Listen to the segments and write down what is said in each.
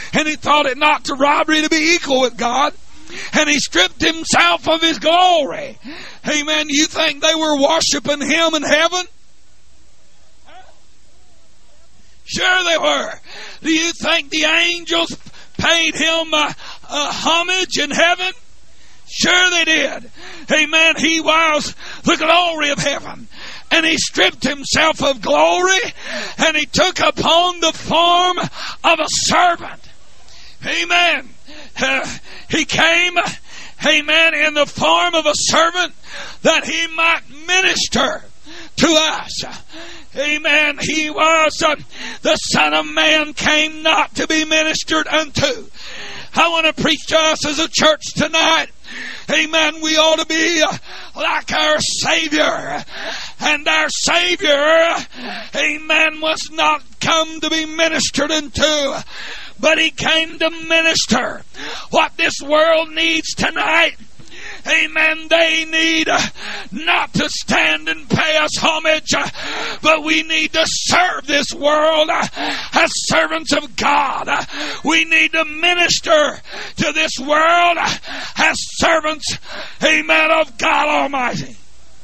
and he thought it not to robbery to be equal with God. And he stripped himself of his glory. Amen. You think they were worshiping him in heaven? Sure they were. Do you think the angels paid him homage in heaven? Sure they did. Amen. He was the glory of heaven. And he stripped himself of glory, and he took upon the form of a servant. Amen. He came, amen, in the form of a servant that he might minister to us. Amen. He was the Son of Man, came not to be ministered unto. I want to preach to us as a church tonight. Amen. We ought to be like our Savior. And our Savior, amen, was not come to be ministered unto, but he came to minister what this world needs tonight. Amen. They need not to stand and pay us homage, but we need to serve this world as servants of God. We need to minister to this world as servants, amen, of God Almighty.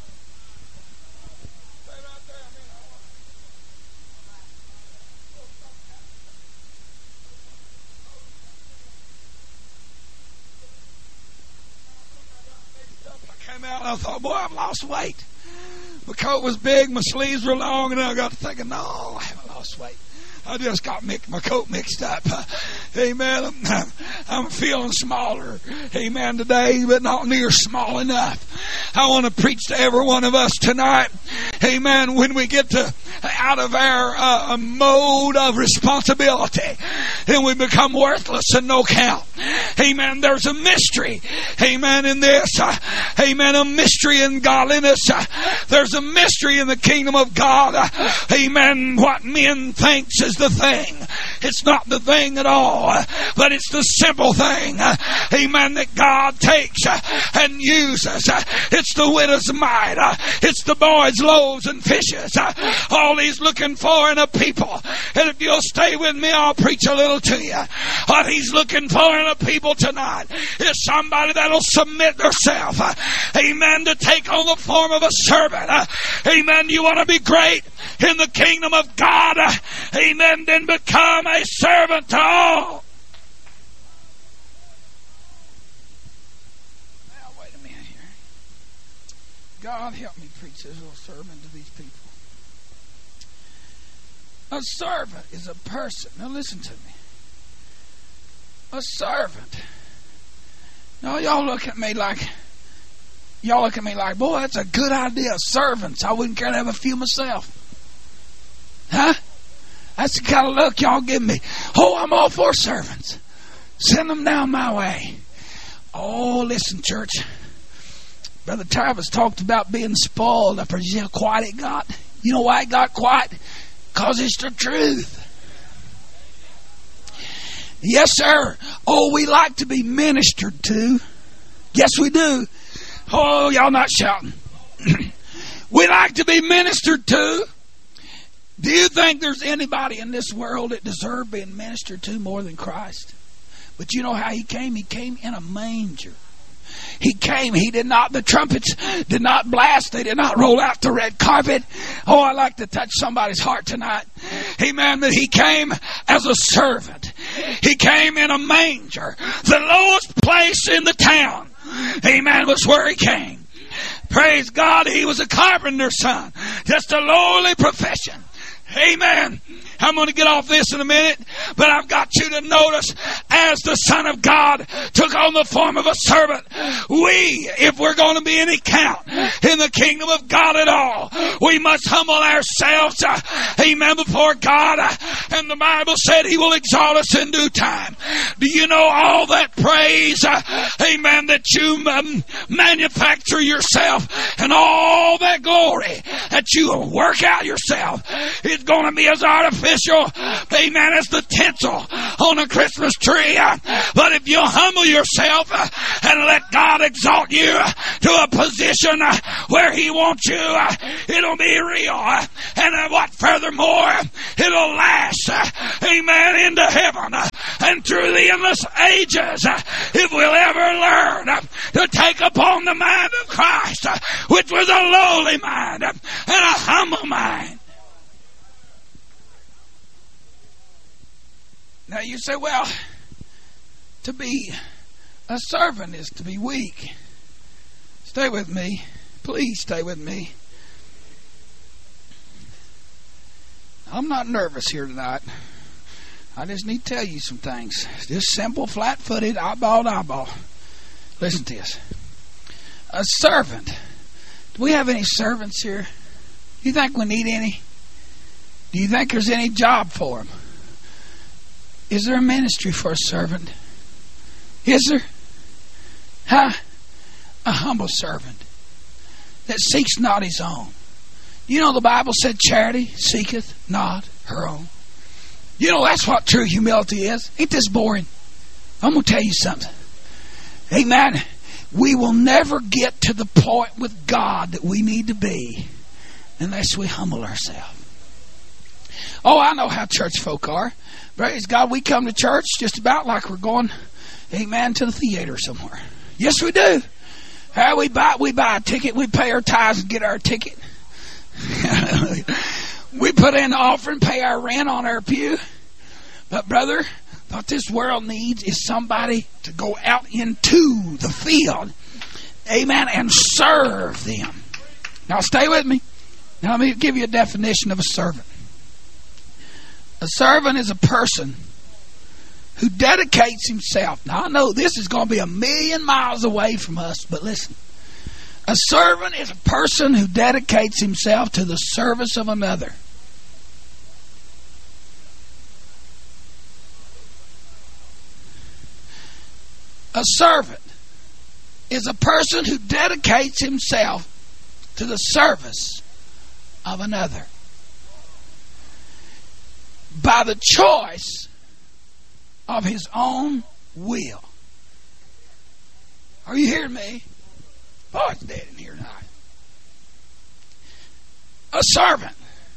I thought, boy, I've lost weight. My coat was big, my sleeves were long, and I got to thinking, no, I haven't lost weight. I just got my coat mixed up. Amen. I'm feeling smaller. Amen. Today, but not near small enough. I want to preach to every one of us tonight. Amen. When we get out of our mode of responsibility, and we become worthless and no count. Amen. There's a mystery. Amen. In this. Amen. A mystery in godliness. There's a mystery in the kingdom of God. Amen. What men thinks is the thing. It's not the thing at all, but it's the simple thing. Amen. That God takes and uses. It's the widow's mite. It's the boy's loaves and fishes. All he's looking for in a people. And if you'll stay with me, I'll preach a little to you. What he's looking for in a people tonight is somebody that'll submit themselves. Amen. To take on the form of a servant. Amen. You want to be great in the kingdom of God. Amen. Then become a servant to all. Now, wait a minute here. God, help me preach this little sermon to these people. A servant is a person. Now, listen to me. A servant. Now, y'all look at me like, boy, that's a good idea. Servants. I wouldn't care to have a few myself. Huh? That's the kind of look y'all give me. Oh, I'm all for servants. Send them down my way. Oh, listen, church. Brother Travis talked about being spoiled. I presume how quiet it got. You know why it got quiet? Because it's the truth. Yes, sir. Oh, we like to be ministered to. Yes, we do. Oh, y'all not shouting. We like to be ministered to. Do you think there's anybody in this world that deserves being ministered to more than Christ? But you know how he came? He came in a manger. He came. He did not, the trumpets did not blast. They did not roll out the red carpet. Oh, I like to touch somebody's heart tonight. Amen. But he came as a servant. He came in a manger. The lowest place in the town. Amen. Was where he came. Praise God. He was a carpenter's son. Just a lowly profession. Amen. I'm going to get off this in a minute, but I've got you to notice as the Son of God took on the form of a servant, we, if we're going to be any count in the kingdom of God at all, we must humble ourselves, amen, before God. And the Bible said he will exalt us in due time. Do you know all that praise, amen, that you manufacture yourself and all that glory that you work out yourself is going to be as artificial, amen, as the tinsel on a Christmas tree. But if you humble yourself and let God exalt you to a position where he wants you, it'll be real. And what furthermore, it'll last, amen, into heaven. And and through the endless ages, if we'll ever learn to take upon the mind of Christ, which was a lowly mind and a humble mind. Now you say, well, to be a servant is to be weak. Stay with me. Please stay with me. I'm not nervous here tonight. I just need to tell you some things. Just simple, flat-footed, eyeball to eyeball. Listen to this. A servant. Do we have any servants here? Do you think we need any? Do you think there's any job for them? Is there a ministry for a servant? Is there? Huh? A humble servant that seeks not his own. You know the Bible said charity seeketh not her own. You know that's what true humility is. Ain't this boring? I'm going to tell you something. Amen. We will never get to the point with God that we need to be unless we humble ourselves. Oh, I know how church folk are. Praise God, we come to church just about like we're going, amen, to the theater somewhere. Yes, we do. We buy a ticket, we pay our tithes and get our ticket. We put in the offering, pay our rent on our pew. But brother, what this world needs is somebody to go out into the field, amen, and serve them. Now stay with me. Now let me give you a definition of a servant. A servant is a person who dedicates himself. Now I know this is going to be 1,000,000 miles away from us, but listen. A servant is a person who dedicates himself to the service of another. A servant is a person who dedicates himself to the service of another by the choice of his own will. Are you hearing me? Oh, it's dead in here tonight. A servant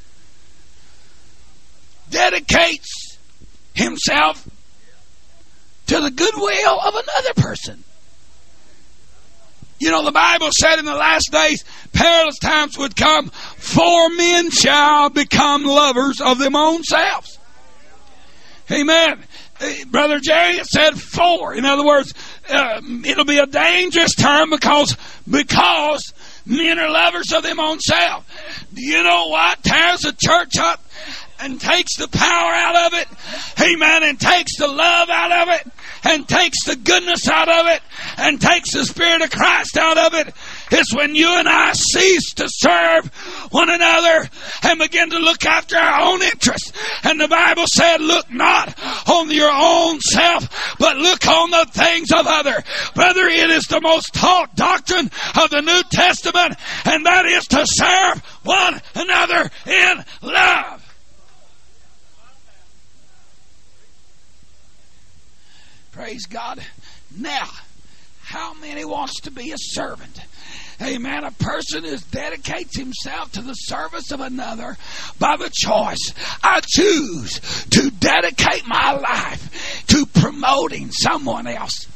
dedicates himself to the goodwill of another person. You know, the Bible said in the last days, perilous times would come, for men shall become lovers of them own selves. Amen. Brother Jerry said for. In other words, it'll be a dangerous time because men are lovers of them own self. Do you know what tears the church up and takes the power out of it? Amen. And takes the love out of it, and takes the goodness out of it, and takes the Spirit of Christ out of it. It's when you and I cease to serve one another and begin to look after our own interests. And the Bible said, look not on your own self, but look on the things of other. Brother, it is the most taught doctrine of the New Testament, and that is to serve one another in love. Praise God. Now, how many wants to be a servant? Amen. A person who dedicates himself to the service of another by the choice. I choose to dedicate my life to promoting someone else.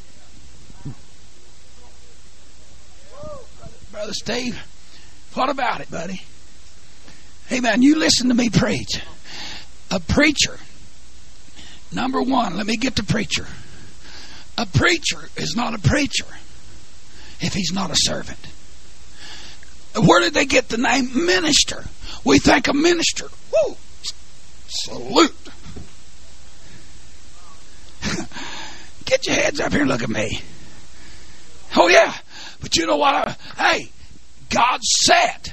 Brother Steve, what about it, buddy? Amen. You listen to me preach. A preacher. Number one, let me get to preacher. A preacher is not a preacher if he's not a servant. Where did they get the name minister? We think a minister. Woo! Salute. Get your heads up here and look at me. Oh yeah. But you know what? God set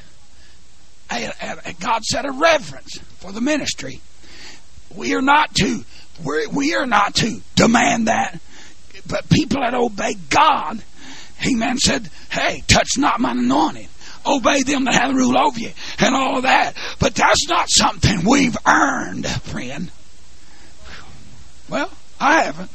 a reverence for the ministry. We are not to demand that. But people that obey God, amen, said, hey, touch not mine anointed. Obey them that have the rule over you. And all of that. But that's not something we've earned, friend. Well, I haven't.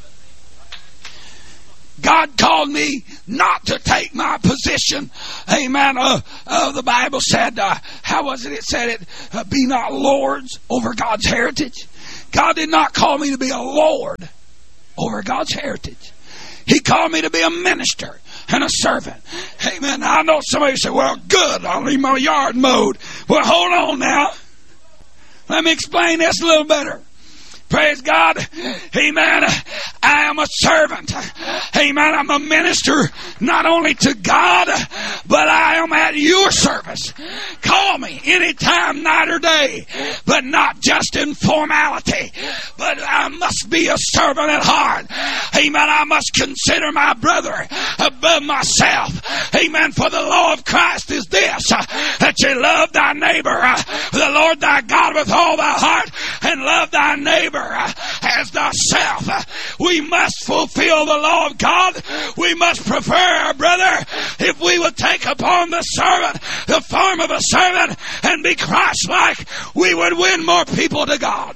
God called me not to take my position. Amen. The Bible said, how was it? It said be not lords over God's heritage. God did not call me to be a lord over God's heritage. He called me to be a minister and a servant. Amen. I know somebody say, well, good, I'll leave my yard mowed. Well, hold on now. Let me explain this a little better. Praise God. Amen. I am a servant. Amen. I'm a minister not only to God, but I am at your service. Call me anytime, night or day, but not just in formality. But I must be a servant at heart. Amen. I must consider my brother above myself. Amen. For the law of Christ is this, that you love thy neighbor, the Lord thy God with all thy heart, and love thy neighbor as thyself. We must fulfill the law of God. We must prefer our brother. If we would take upon the servant the form of a servant and be Christ-like, we would win more people to God.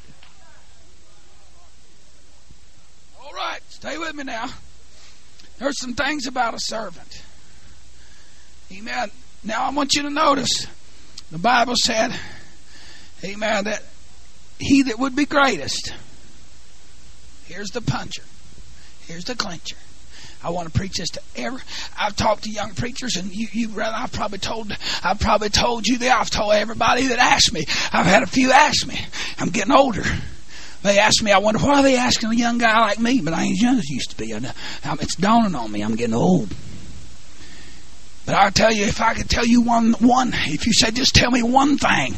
All right, stay with me now. There's some things about a servant. Amen. Now I want you to notice, the Bible said, amen, that he that would be greatest. Here's the puncher. Here's the clincher. I want to preach this to I've talked to young preachers, and I've probably told you that. I've told everybody that asked me. I've had a few ask me. I'm getting older. They ask me, I wonder why are they asking a young guy like me? But I ain't as young as I used to be. It's dawning on me. I'm getting old. But I'll tell you, if I could tell you one, if you said just tell me one thing.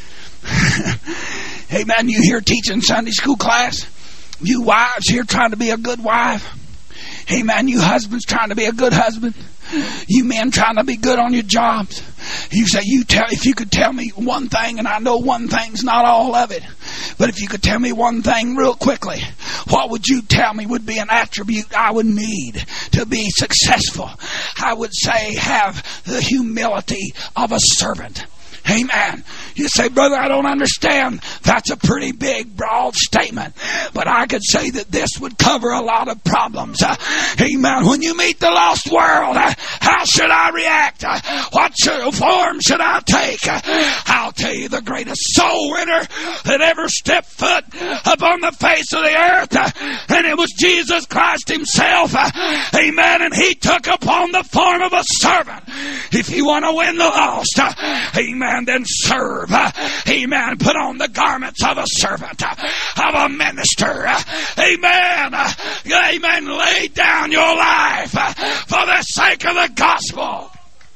Hey man, you here teaching Sunday school class? You wives here trying to be a good wife? Hey man, you husbands trying to be a good husband? You men trying to be good on your jobs? You say, if you could tell me one thing, and I know one thing's not all of it, but if you could tell me one thing real quickly, what would you tell me would be an attribute I would need to be successful? I would say have the humility of a servant. Amen. You say, brother, I don't understand. That's a pretty big, broad statement. But I could say that this would cover a lot of problems. Amen. When you meet the lost world, how should I react? What form should I take? I'll tell you, the greatest soul winner that ever stepped foot upon the face of the earth, and it was Jesus Christ himself. Amen. And he took upon the form of a servant. If you want to win the lost, amen, then serve. Amen. Put on the garments of a servant, of a minister. Amen. Amen. Lay down your life for the sake of the gospel.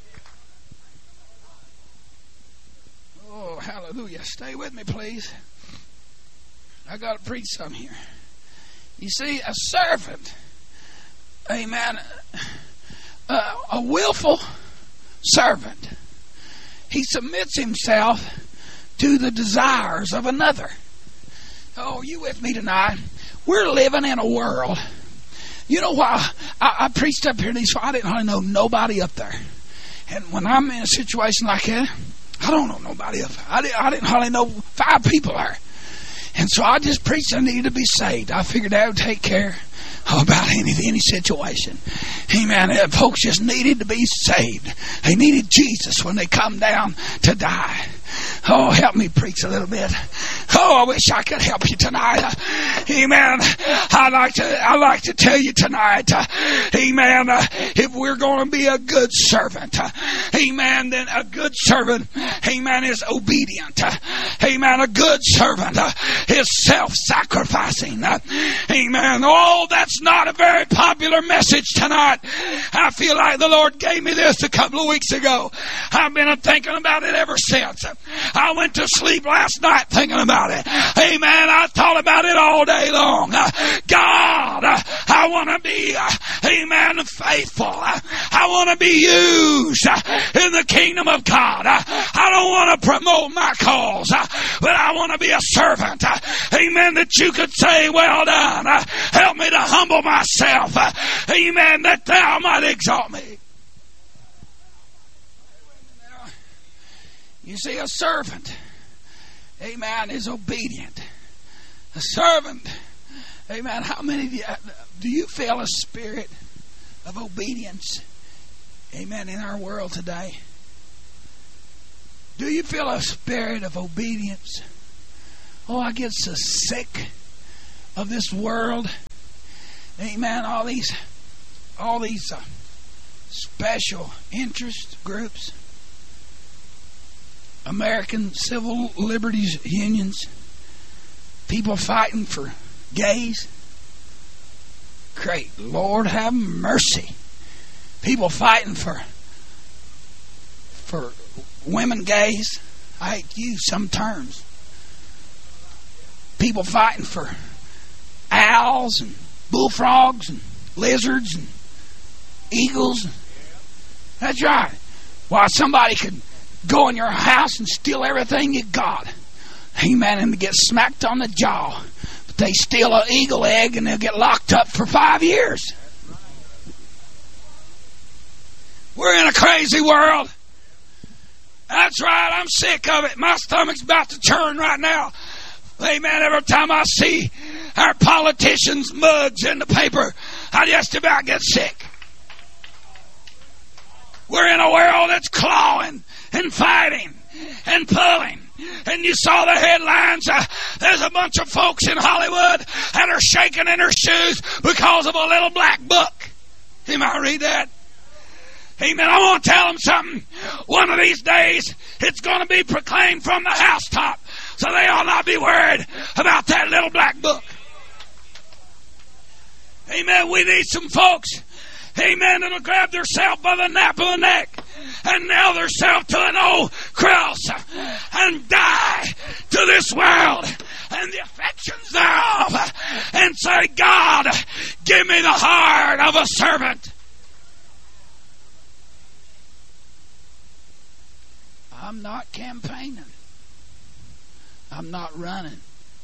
Oh, hallelujah. Stay with me, please. I got to preach some here. You see, a servant, amen, a willful servant, he submits himself to the desires of another. Oh, you with me tonight? We're living in a world. You know why I preached up here these, I didn't hardly know nobody up there. And when I'm in a situation like that, I don't know nobody up there. I didn't hardly know 5 people there. And so I just preached I needed to be saved. I figured that would take care about any situation. Amen. Folks just needed to be saved. They needed Jesus when they come down to die. Oh, help me preach a little bit. Oh, I wish I could help you tonight. Amen. I'd like to tell you tonight, amen, if we're going to be a good servant, amen, then a good servant, amen, is obedient. Amen. A good servant is self-sacrificing. Amen. Oh, that's not a very popular message tonight. I feel like the Lord gave me this a couple of weeks ago. I've been thinking about it ever since. I went to sleep last night thinking about it. Amen. I thought about it all day long. God, I want to be, amen, faithful. I want to be used in the kingdom of God. I don't want to promote my cause, but I want to be a servant. Amen. That you could say, well done. Help me to humble myself. Amen. That thou might exalt me. You see, a servant, amen, is obedient. A servant, amen, how many do you feel a spirit of obedience, amen, in our world today? Do you feel a spirit of obedience? Oh, I get so sick of this world. Amen. All these special interest groups, American civil liberties unions, people fighting for gays. Great Lord, have mercy. People fighting for women gays. I hate to use some terms. People fighting for owls and bullfrogs and lizards and eagles. That's right. Why, somebody could go in your house and steal everything you got. Amen. And get smacked on the jaw. But they steal an eagle egg and they'll get locked up for 5 years. We're in a crazy world. That's right. I'm sick of it. My stomach's about to churn right now. Amen. Every time I see our politicians' mugs in the paper, I just about get sick. We're in a world that's clawing and fighting and pulling. And you saw the headlines. There's a bunch of folks in Hollywood that are shaking in their shoes because of a little black book. You might read that. Amen. I want to tell them something. One of these days, it's going to be proclaimed from the housetop. So they ought not be worried about that little black book. Amen. We need some folks, amen, that'll grab themselves by the nape of the neck and nail themselves to an old cross and die to this world and the affections thereof and say, God, give me the heart of a servant. I'm not campaigning. I'm not running.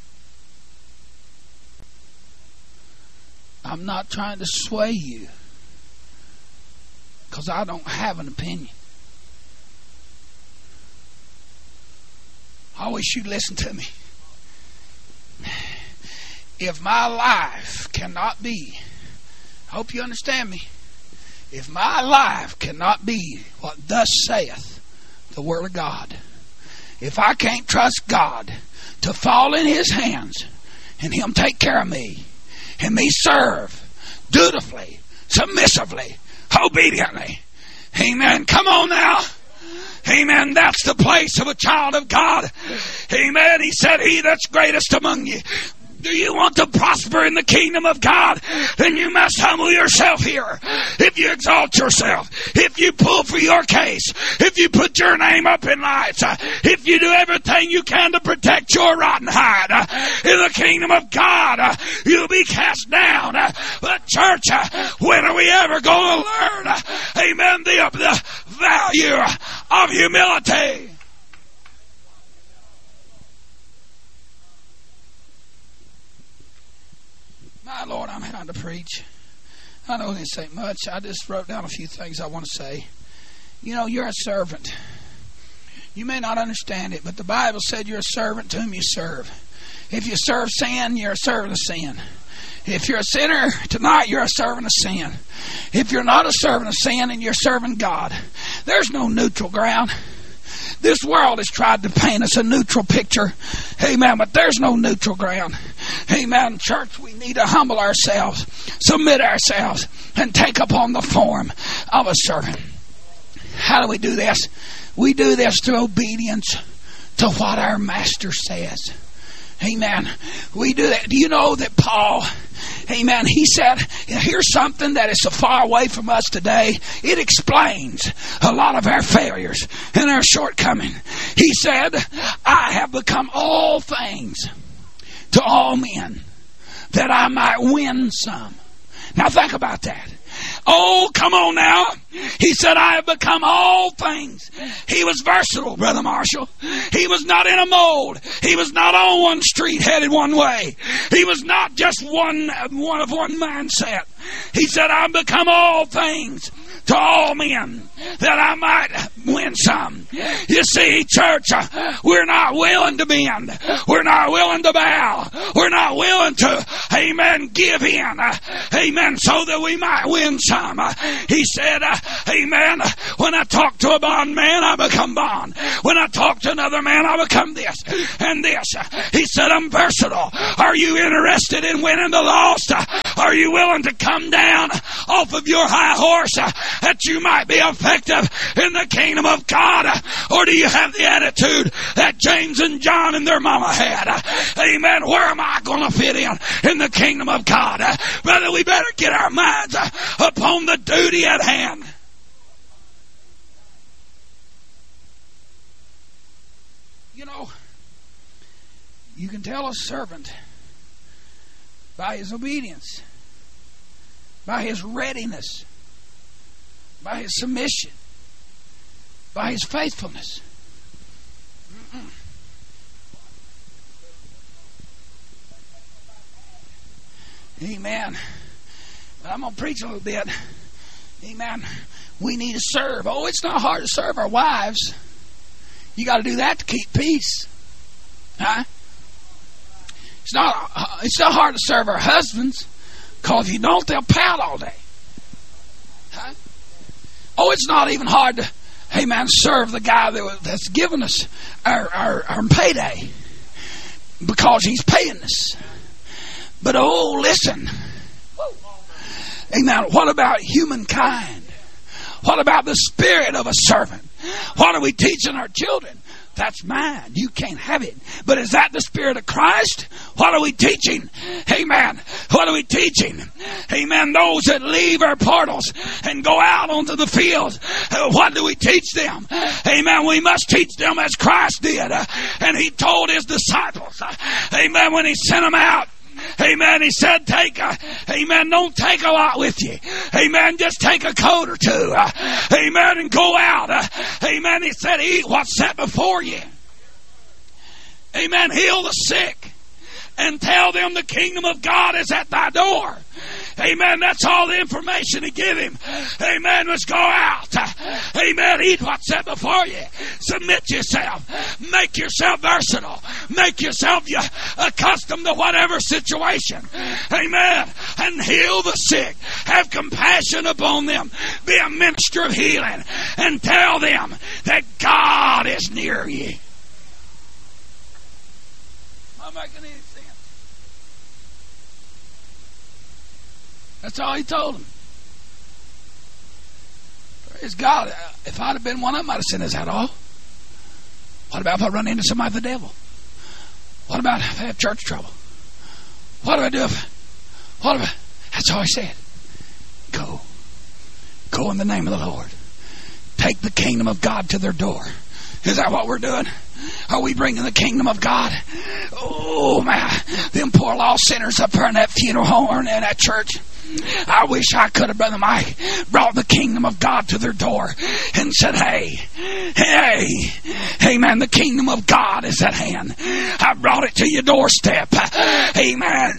I'm not trying to sway you because I don't have an opinion. I wish you'd listen to me. If my life cannot be, I hope you understand me, if my life cannot be what thus saith the Word of God, if I can't trust God to fall in His hands and Him take care of me and me serve dutifully, submissively, obediently, amen, come on now, amen, that's the place of a child of God, amen. He said, he that's greatest among you. Do you want to prosper in the kingdom of God? Then you must humble yourself here. If you exalt yourself, if you pull for your case, if you put your name up in lights, if you do everything you can to protect your rotten hide, in the kingdom of God, you'll be cast down. But church, when are we ever going to learn, amen, the value of humility? My Lord, I'm trying to preach. I know this ain't much. I just wrote down a few things I want to say. You know, you're a servant. You may not understand it, but the Bible said you're a servant to whom you serve. If you serve sin, you're a servant of sin. If you're a sinner tonight, you're a servant of sin. If you're not a servant of sin and you're serving God, there's no neutral ground. This world has tried to paint us a neutral picture. Amen. But there's no neutral ground. Amen. Church, we need to humble ourselves, submit ourselves, and take upon the form of a servant. How do we do this? We do this through obedience to what our Master says. Amen. We do that. Do you know that Paul, amen, he said, here's something that is so far away from us today. It explains a lot of our failures and our shortcomings. He said, I have become all things to all men that I might win some. Now think about that. Oh, come on now. He said, I have become all things. He was versatile, Brother Marshall. He was not in a mold. He was not on one street headed one way. He was not just one of one mindset. He said, I've become all things to all men that I might win some. You see, church, we're not willing to bend. We're not willing to bow. We're not willing to, amen, give in, amen, so that we might win some. He said, amen, when I talk to a bond man, I become bond. When I talk to another man, I become this and this. He said, I'm versatile. Are you interested in winning the lost? Are Are you willing to come down off of your high horse that you might be effective in the kingdom of God? Or do you have the attitude that James and John and their mama had? Amen. Where am I going to fit in the kingdom of God? Brother, we better get our minds upon the duty at hand. You know, you can tell a servant by his obedience, by his readiness, by his submission, by his faithfulness. Amen. But I'm going to preach a little bit. Amen. We need to serve. Oh, it's not hard to serve our wives. You got to do that to keep peace. Huh? It's not hard to serve our husbands, because if you don't, they'll pout all day. Huh? Oh, it's not even hard to, amen, serve the guy that's given us our payday, because he's paying us. But oh, listen. Amen. What about humankind? What about the spirit of a servant? What are we teaching our children? That's mine. You can't have it. But is that the Spirit of Christ? What are we teaching? Amen. What are we teaching? Amen. Those that leave our portals and go out onto the fields, what do we teach them? Amen. We must teach them as Christ did. And He told His disciples, amen, when He sent them out, amen, He said, amen, don't take a lot with you. Amen, just take a coat or two. Amen, and go out. Amen, He said, eat what's set before you. Amen, heal the sick. And tell them the kingdom of God is at thy door. Amen, that's all the information He gave him. Amen, let's go out. Amen, eat what's set before you. Submit yourself. Make yourself versatile. Make yourself accustomed to whatever situation. Amen, and heal the sick. Have compassion upon them. Be a minister of healing. And tell them that God is near you. Am I making any sense? That's all He told them. Praise God. If I'd have been one of them, I'd have said, is that all? What about if I run into somebody with the devil? What about if I have church trouble? What do I do That's all He said. Go. Go in the name of the Lord. Take the kingdom of God to their door. Is that what we're doing? Are we bringing the kingdom of God? Oh, man. Them poor lost sinners up there in that funeral home or in that church. I wish I could have, Brother Mike, brought the kingdom of God to their door and said, hey, amen, the kingdom of God is at hand. I brought it to your doorstep. Amen.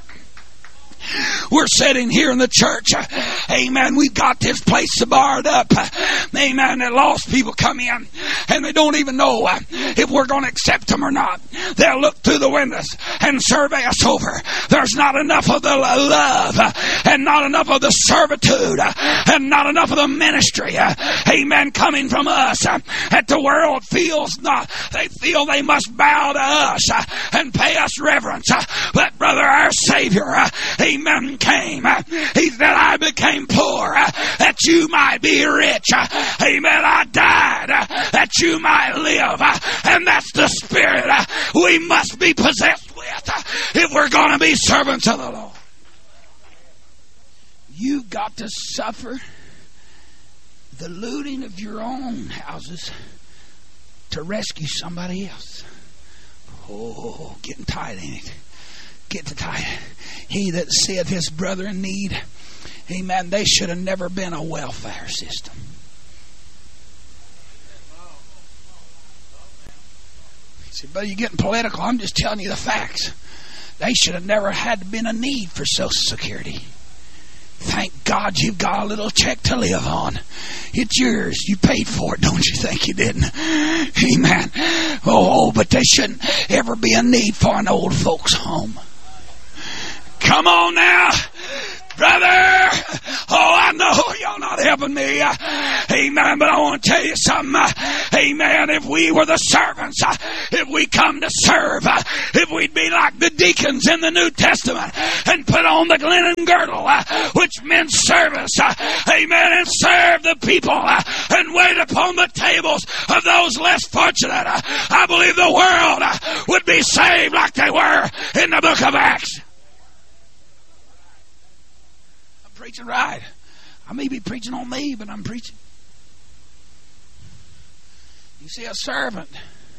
We're sitting here in the church. Amen. We've got this place barred up. Amen. And lost people come in and they don't even know if we're going to accept them or not. They'll look through the windows and survey us over. There's not enough of the love and not enough of the servitude and not enough of the ministry. Amen. Coming from us that the world feels not. They feel they must bow to us and pay us reverence. But brother, our Savior, amen, came. He said, I became poor that you might be rich. Amen. I died that you might live. And that's the spirit we must be possessed with if we're going to be servants of the Lord. You've got to suffer the looting of your own houses to rescue somebody else. Oh, getting tight, ain't it? Getting tight. He that seeth his brother in need, amen, they should have never been a welfare system. He said, but you're getting political. I'm just telling you the facts. They should have never had been a need for Social Security. Thank God you've got a little check to live on. It's yours. You paid for it, don't you think you didn't? Amen. Oh, but there shouldn't ever be a need for an old folks' home. Come on now, brother. Oh, I know y'all not helping me. Amen. But I want to tell you something. Amen. If we were the servants, if we come to serve, if we'd be like the deacons in the New Testament and put on the linen girdle, which meant service, amen, and serve the people and wait upon the tables of those less fortunate, I believe the world would be saved like they were in the book of Acts. I'm preaching right. I may be preaching on me, but I'm preaching. You see, a servant,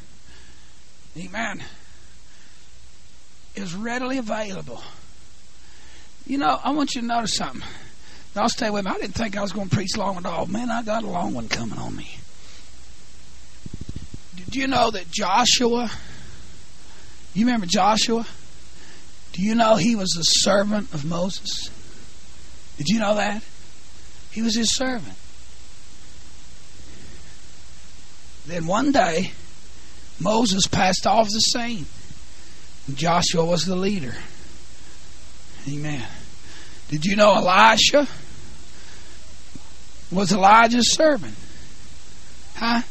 amen, is readily available. You know, I want you to notice something. I'll stay with me. I didn't think I was going to preach long at all. Man, I got a long one coming on me. Did you know that Joshua, you remember Joshua? Do you know he was a servant of Moses? Did you know that? He was his servant. Then one day, Moses passed off the scene. Joshua was the leader. Amen. Did you know Elisha was Elijah's servant? Huh?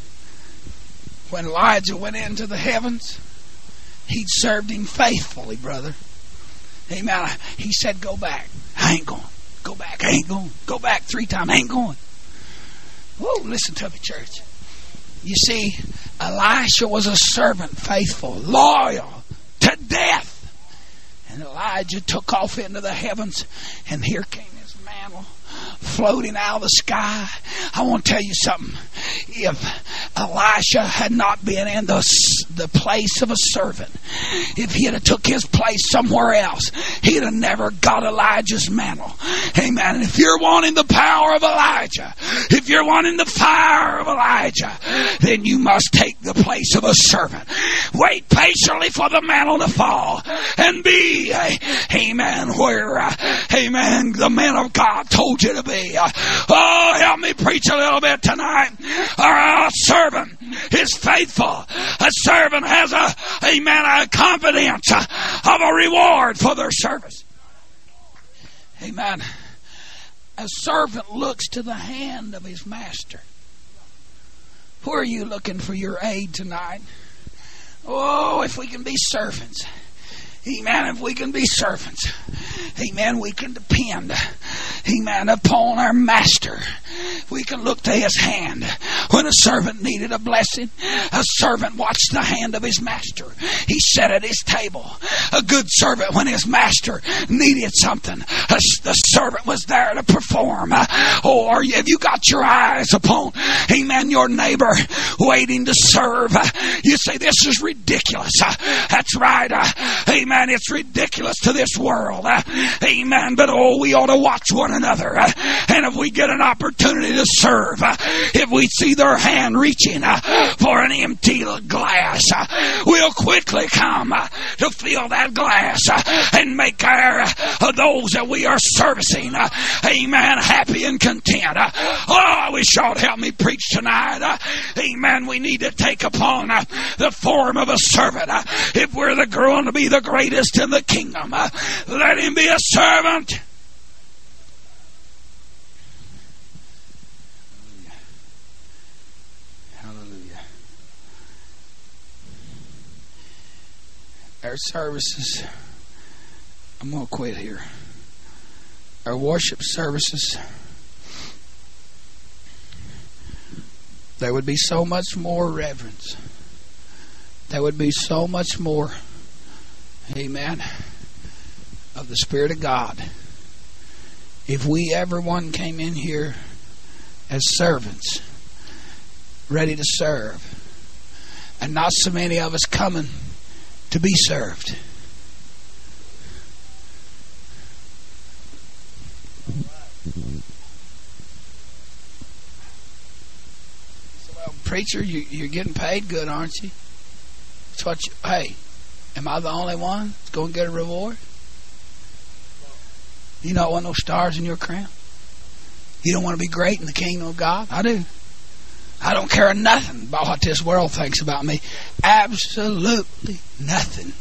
When Elijah went into the heavens, he'd served him faithfully, brother. Amen. He said, go back. I ain't going. Go back. I ain't going. Go back 3 times. I ain't going. Whoa, listen to me, church. You see, Elisha was a servant, faithful, loyal to death. And Elijah took off into the heavens, and here came his mantle floating out of the sky. I want to tell you something. If Elisha had not been in the place of a servant, if he had took his place somewhere else, he'd have never got Elijah's mantle. Amen. And if you're wanting the power of Elijah, if you're wanting the fire of Elijah, then you must take the place of a servant. Wait patiently for the mantle to fall and be, amen, where, amen, the man of God told you to be. Oh, help me preach a little bit tonight. A servant is faithful. A servant has a confidence of a reward for their service. Amen. A servant looks to the hand of his master. Where are you looking for your aid tonight? Oh, if we can be servants. Amen. If we can be servants, amen, we can depend, amen, upon our master. We can look to his hand. When a servant needed a blessing, a servant watched the hand of his master. He sat at his table. A good servant, when his master needed something, the servant was there to perform. Or have you got your eyes upon, amen, your neighbor waiting to serve? You say, this is ridiculous. That's right. Amen. It's ridiculous to this world. Amen. But we ought to watch one another. And if we get an opportunity to serve, if we see their hand reaching for an empty glass, we'll quickly come to fill that glass and make those that we are servicing, amen, happy and content. Oh, I wish y'all help me preach tonight. Amen. We need to take upon the form of a servant. If we're going to be the greatest in the kingdom, let him be a servant. Hallelujah. Our services, I'm going to quit here. Our worship services, there would be so much more reverence. There would be so much more, amen, of the Spirit of God if we, everyone, came in here as servants, ready to serve, and not so many of us coming to be served. So, well, preacher, you're getting paid good, aren't you? That's what hey, am I the only one that's going to get a reward? You don't want no stars in your crown? You don't want to be great in the kingdom of God? I do. I don't care nothing about what this world thinks about me. Absolutely nothing.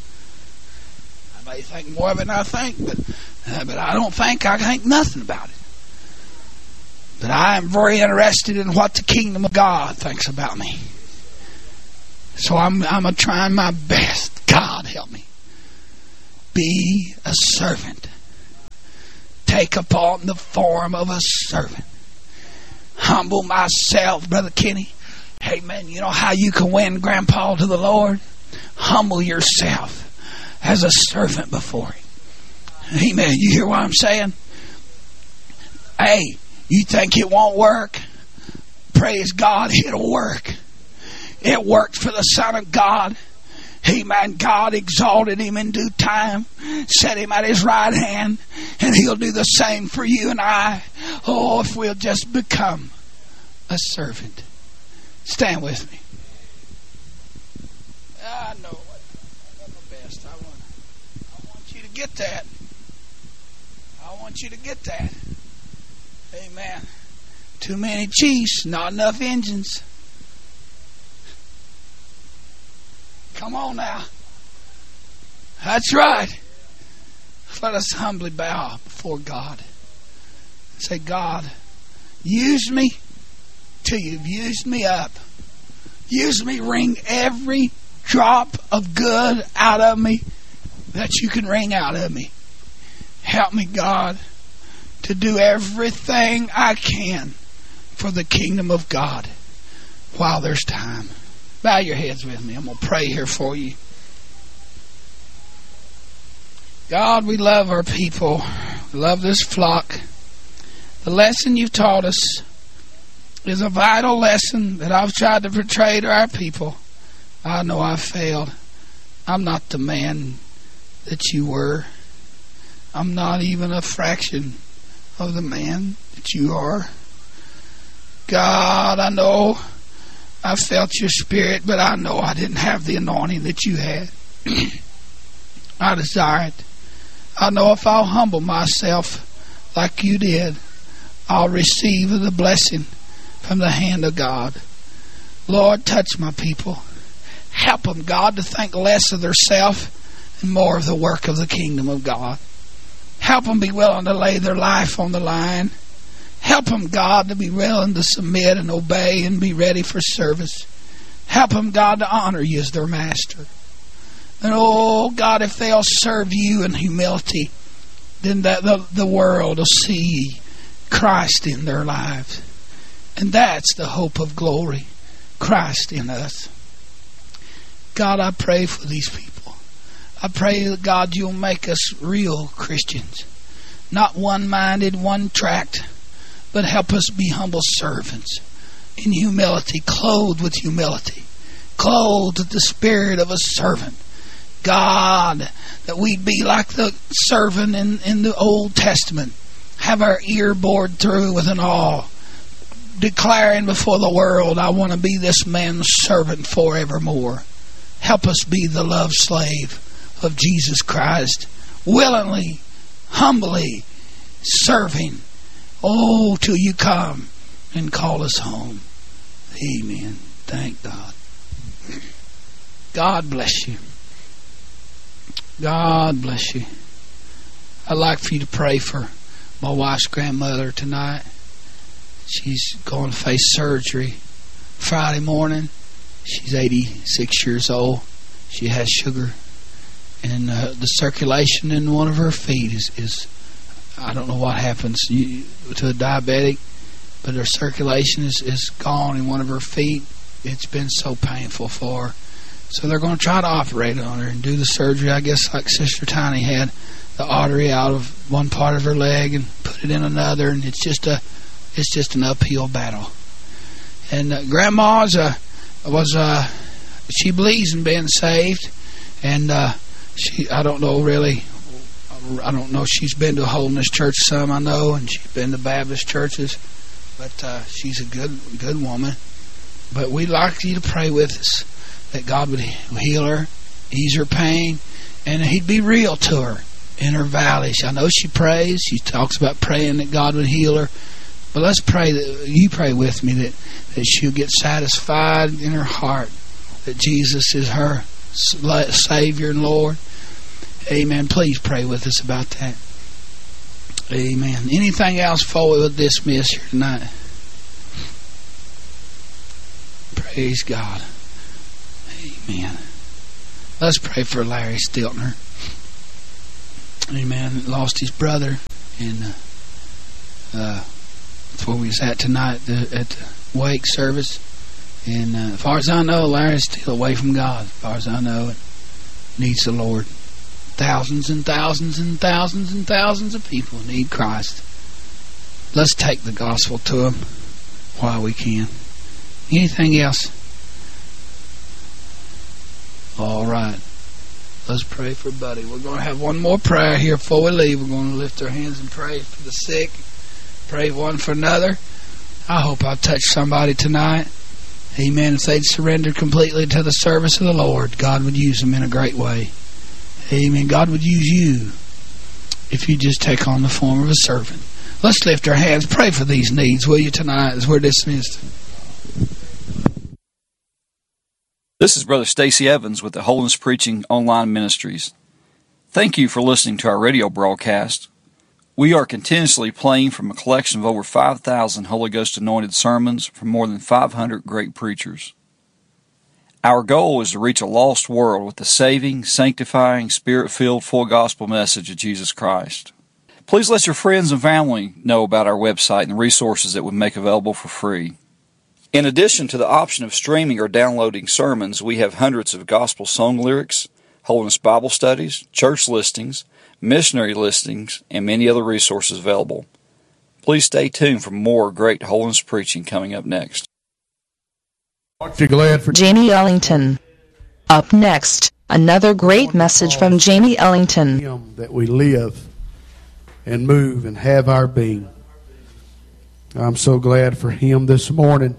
I may think more of it than I think, but I don't think I think nothing about it. But I am very interested in what the kingdom of God thinks about me. So I'm trying my best. God help me. Be a servant. Take upon the form of a servant. Humble myself, Brother Kenny. Amen. You know how you can win Grandpa to the Lord? Humble yourself as a servant before Him. Amen. You hear what I'm saying? Hey, you think it won't work? Praise God, it'll work. It worked for the Son of God. Amen. God exalted Him in due time, set Him at His right hand, and He'll do the same for you and I. Oh, if we'll just become a servant. Stand with me. I know I'm the best. I want you to get that. I want you to get that. Amen. Too many chiefs, not enough engines. Come on now. That's right. Let us humbly bow before God. Say, God, use me till you've used me up. Use me, wring every drop of good out of me that you can wring out of me. Help me, God, to do everything I can for the kingdom of God while there's time. Bow your heads with me. I'm going to pray here for you. God, we love our people. We love this flock. The lesson you've taught us is a vital lesson that I've tried to portray to our people. I know I've failed. I'm not the man that you were. I'm not even a fraction of the man that you are. God, I know I felt your spirit, but I know I didn't have the anointing that you had. I desire it. I know if I'll humble myself like you did, I'll receive the blessing from the hand of God. Lord, touch my people. Help them, God, to think less of themselves and more of the work of the kingdom of God. Help them be willing to lay their life on the line. Help them, God, to be willing to submit and obey and be ready for service. Help them, God, to honor you as their master. And, oh, God, if they'll serve you in humility, then the world will see Christ in their lives. And that's the hope of glory, Christ in us. God, I pray for these people. I pray that, God, you'll make us real Christians. Not one-minded, one-tracked, but help us be humble servants in humility, clothed with humility, clothed with the spirit of a servant. God, that we'd be like the servant in the Old Testament, have our ear bored through with an awe, declaring before the world, I want to be this man's servant forevermore. Help us be the love slave of Jesus Christ, willingly, humbly serving, oh, till you come and call us home. Amen. Thank God. God bless you. God bless you. I'd like for you to pray for my wife's grandmother tonight. She's going to face surgery Friday morning. She's 86 years old. She has sugar. And the circulation in one of her feet is I don't know what happens to a diabetic, but her circulation is gone in one of her feet. It's been so painful for her. So they're going to try to operate on her and do the surgery, I guess, like Sister Tiny had, the artery out of one part of her leg and put it in another, and it's just an uphill battle. And Grandma she believes in being saved, and I don't know. She's been to a holiness church some, I know, and she's been to Baptist churches, but she's a good woman. But we'd like you to pray with us that God would heal her, ease her pain, and He'd be real to her in her valleys. I know she prays. She talks about praying that God would heal her. But let's pray that you pray with me that she'll get satisfied in her heart that Jesus is her Savior and Lord. Amen. Please pray with us about that. Amen. Anything else before we will dismiss here tonight? Praise God. Amen. Let's pray for Larry Stiltner. Amen. Lost his brother, and that's where we was at tonight at the wake service. And as far as I know, Larry's still away from God. As far as I know, needs the Lord. Thousands and thousands and thousands and thousands of people need Christ. Let's take the gospel to them while we can. Anything else? All right. Let's pray for Buddy. We're going to have one more prayer here before we leave. We're going to lift our hands and pray for the sick. Pray one for another. I hope I touch somebody tonight. Amen. If they'd surrender completely to the service of the Lord, God would use them in a great way. Amen. God would use you if you just take on the form of a servant. Let's lift our hands. Pray for these needs, will you, tonight, as we're dismissed. This is Brother Stacy Evans with the Holiness Preaching Online Ministries. Thank you for listening to our radio broadcast. We are continuously playing from a collection of over 5,000 Holy Ghost anointed sermons from more than 500 great preachers. Our goal is to reach a lost world with the saving, sanctifying, Spirit-filled, full gospel message of Jesus Christ. Please let your friends and family know about our website and the resources that we make available for free. In addition to the option of streaming or downloading sermons, we have hundreds of gospel song lyrics, Holiness Bible studies, church listings, missionary listings, and many other resources available. Please stay tuned for more great holiness preaching coming up next. Aren't you glad for Jamie Ellington? Up next, another great message from Jamie Ellington. Him that we live and move and have our being. I'm so glad for him this morning.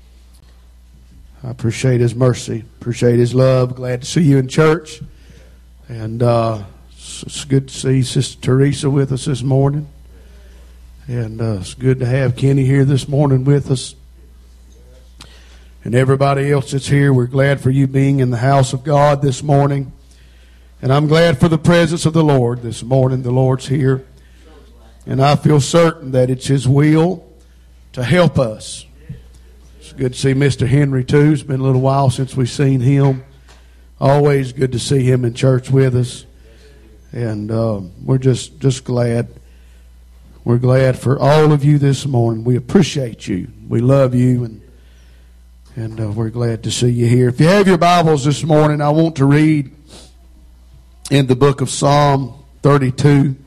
I appreciate his mercy, appreciate his love. Glad to see you in church. And it's good to see Sister Teresa with us this morning. And it's good to have Kenny here this morning with us. And everybody else that's here, we're glad for you being in the house of God this morning. And I'm glad for the presence of the Lord this morning. The Lord's here. And I feel certain that it's His will to help us. It's good to see Mr. Henry too. It's been a little while since we've seen him. Always good to see him in church with us. And we're just glad. We're glad for all of you this morning. We appreciate you. We love you, and we're glad to see you here. If you have your Bibles this morning, I want to read in the book of Psalm 32.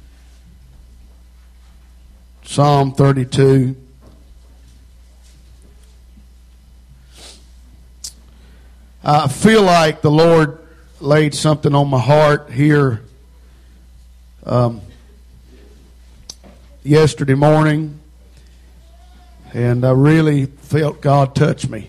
Psalm 32. I feel like the Lord laid something on my heart here yesterday morning, and I really felt God touch me.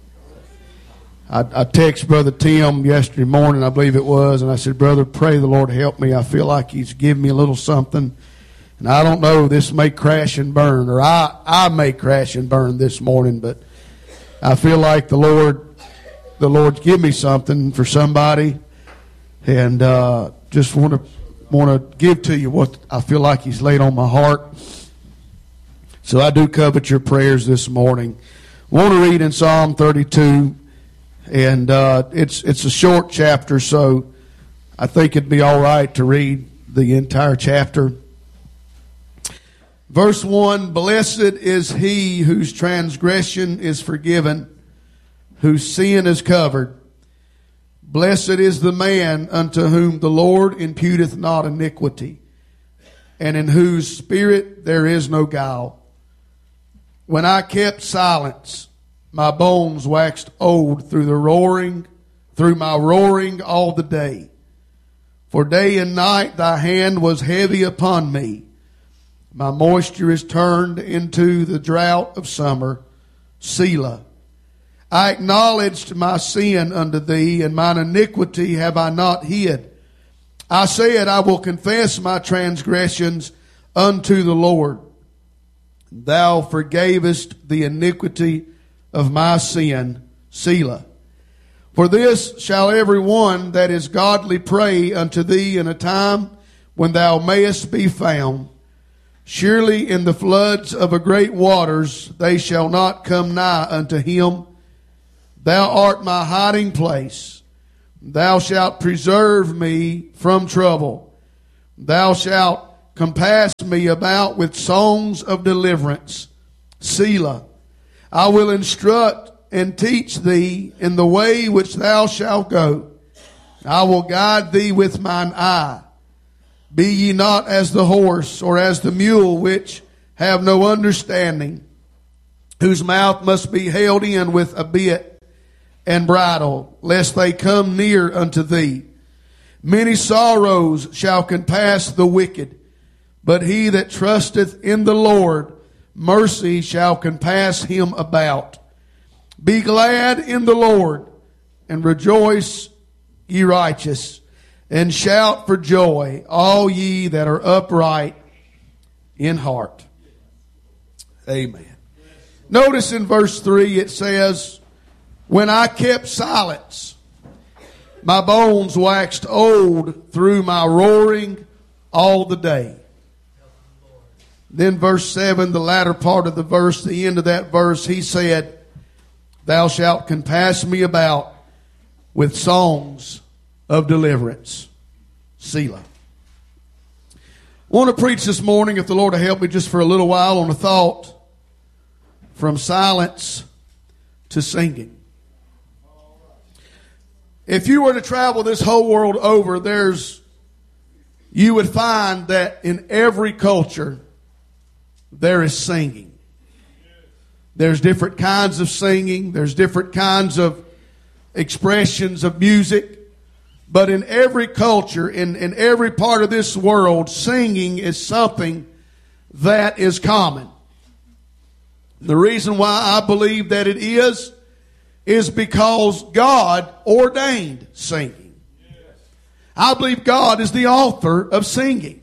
I texted Brother Tim yesterday morning, I believe it was, and I said, "Brother, pray the Lord help me. I feel like He's giving me a little something, and I don't know, this may crash and burn, or I may crash and burn this morning, but I feel like the Lord's give me something for somebody, and just want to give to you what I feel like He's laid on my heart. So I do covet your prayers this morning. I want to read in Psalm 32, and it's a short chapter, so I think it'd be all right to read the entire chapter. Verse 1, "Blessed is he whose transgression is forgiven, whose sin is covered. Blessed is the man unto whom the Lord imputeth not iniquity, and in whose spirit there is no guile. When I kept silence, my bones waxed old through my roaring all the day. For day and night thy hand was heavy upon me. My moisture is turned into the drought of summer. Selah. I acknowledged my sin unto thee, and mine iniquity have I not hid. I said, I will confess my transgressions unto the Lord. Thou forgavest the iniquity of my sin. Selah. For this shall every one that is godly pray unto thee in a time when thou mayest be found. Surely in the floods of a great waters they shall not come nigh unto him. Thou art my hiding place. Thou shalt preserve me from trouble. Thou shalt compass me about with songs of deliverance. Selah. I will instruct and teach thee in the way which thou shalt go. I will guide thee with mine eye. Be ye not as the horse or as the mule, which have no understanding, whose mouth must be held in with a bit and bridle, lest they come near unto thee. Many sorrows shall compass the wicked, but he that trusteth in the Lord, mercy shall compass him about. Be glad in the Lord, and rejoice, ye righteous, and shout for joy, all ye that are upright in heart. Amen. Notice in verse 3 it says, when I kept silence, my bones waxed old through my roaring all the day. Then verse 7, the latter part of the verse, the end of that verse, he said, thou shalt compass me about with songs of deliverance. Selah. I want to preach this morning, if the Lord will help me just for a little while, on a thought from silence to singing. If you were to travel this whole world over, you would find that in every culture there is singing. There's different kinds of singing. There's different kinds of expressions of music. But in every culture, in every part of this world, singing is something that is common. The reason why I believe that it is because God ordained singing. I believe God is the author of singing.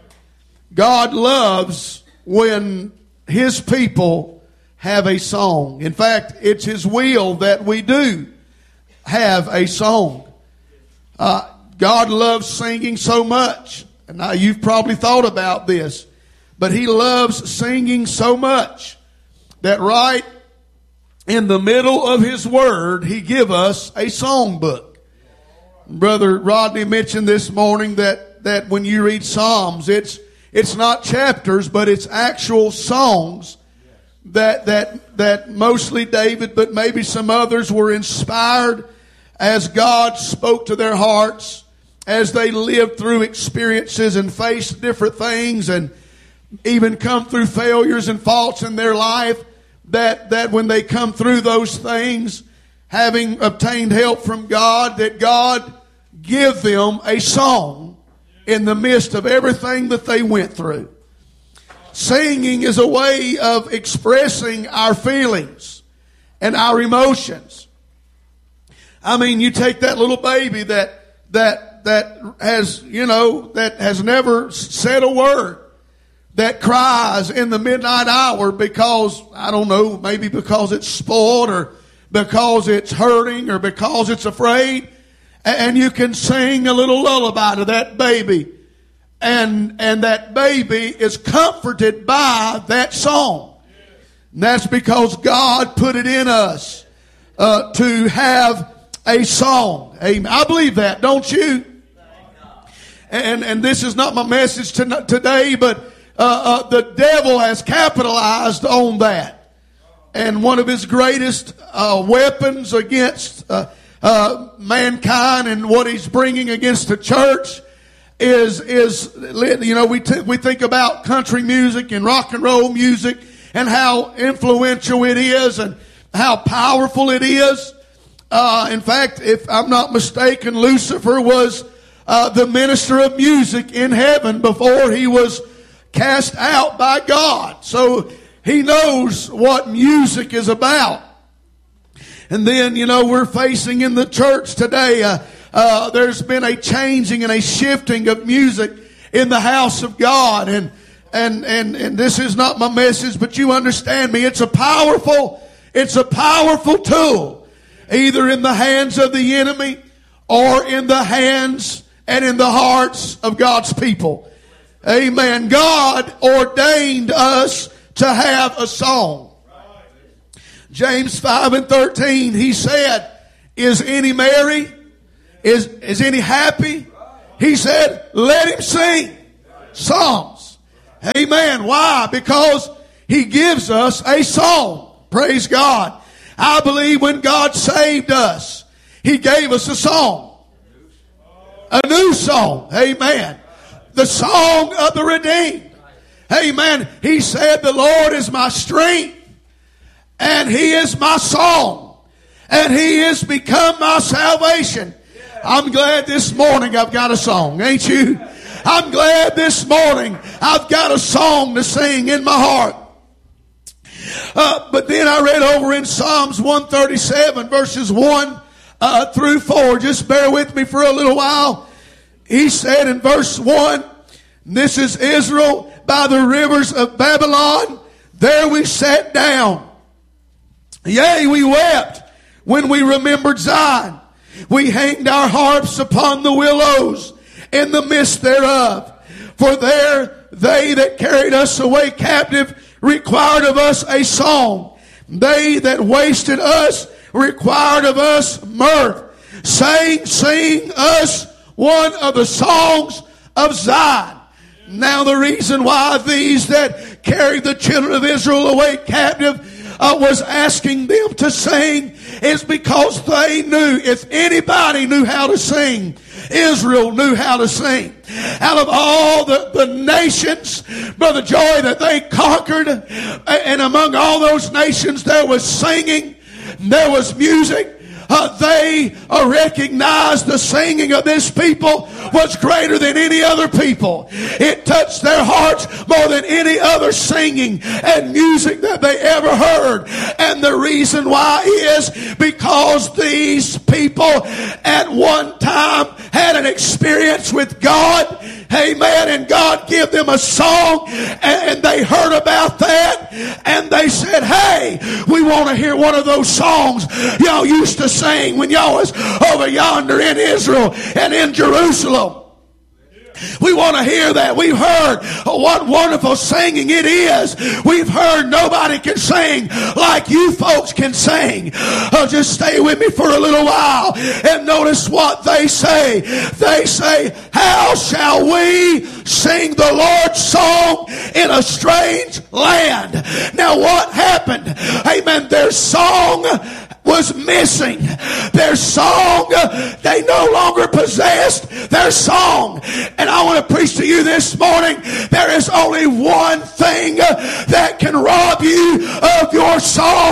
God loves when His people have a song. In fact, it's His will that we do have a song. God loves singing so much. And now you've probably thought about this. But He loves singing so much that right in the middle of His Word, He give us a songbook. Brother Rodney mentioned this morning that when you read Psalms, it's not chapters, but it's actual songs that mostly David, but maybe some others were inspired as God spoke to their hearts, as they lived through experiences and faced different things and even come through failures and faults in their life, that when they come through those things, having obtained help from God, that God give them a song in the midst of everything that they went through. Singing is a way of expressing our feelings and our emotions. I mean, you take that little baby that has never said a word, that cries in the midnight hour because, I don't know, maybe because it's spoiled or because it's hurting or because it's afraid. And you can sing a little lullaby to that baby. And that baby is comforted by that song. And that's because God put it in us to have a song. Amen. I believe that, don't you? And this is not my message today, but the devil has capitalized on that. And one of his greatest weapons against mankind and what he's bringing against the church is we think about country music and rock and roll music and how influential it is and how powerful it is. In fact, if I'm not mistaken, Lucifer was the minister of music in heaven before he was cast out by God. So he knows what music is about. And then, we're facing in the church today, there's been a changing and a shifting of music in the house of God. And this is not my message, but you understand me. It's a powerful tool. Either in the hands of the enemy or in the hands and in the hearts of God's people. Amen. God ordained us to have a song. James 5:13, he said, is any merry? Is any happy? He said, let him sing psalms. Amen. Why? Because he gives us a song. Praise God. I believe when God saved us, he gave us a song. A new song. Amen. The song of the redeemed. Amen. He said, the Lord is my strength, and he is my song, and he has become my salvation. I'm glad this morning I've got a song, ain't you? I'm glad this morning I've got a song to sing in my heart. But then I read over in Psalms 137 verses 1 through 4. Just bear with me for a little while. He said in verse 1, this is Israel by the rivers of Babylon. There we sat down. Yea, we wept when we remembered Zion. We hanged our harps upon the willows in the midst thereof. For there they that carried us away captive required of us a song. They that wasted us required of us mirth, saying, sing us one of the songs of Zion. Now the reason why these that carried the children of Israel away captive was asking them to sing is because they knew, if anybody knew how to sing, Israel knew how to sing. Out of all the nations, Brother Joy, that they conquered, and among all those nations there was singing, there was music. They recognized the singing of this people was greater than any other people. It touched their hearts more than any other singing and music that they ever heard. And the reason why is because these people at one time had an experience with God. Amen. And God gave them a song, and they heard about that, and they said, hey, we want to hear one of those songs y'all used to sing when y'all was over yonder in Israel and in Jerusalem. We want to hear that. We've heard what wonderful singing it is. We've heard nobody can sing like you folks can sing. Just stay with me for a little while and notice what they say. They say, how shall we sing the Lord's song in a strange land? Now what happened? Amen. Their song was missing. Their song, they no longer possessed their song. And I want to preach to you this morning, there is only one thing that can rob you of your song.